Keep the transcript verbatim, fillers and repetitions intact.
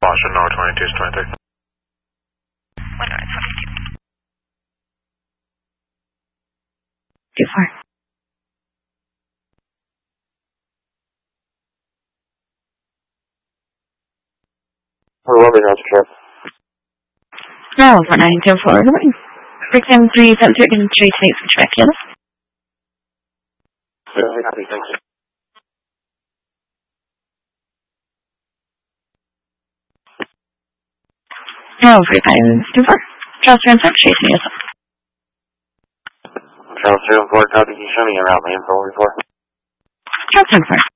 Boston, no twenty-two is twenty-three. one nine twenty-two. Too far. We're loving that trip. No, one nine two four. Freaking three seven three and three six for check, yes? Really happy, thank you. No, three five two four. Charles Transport, chasing yes. Charles three one four, copy, you show me your route, man, four one four. Charles Transport.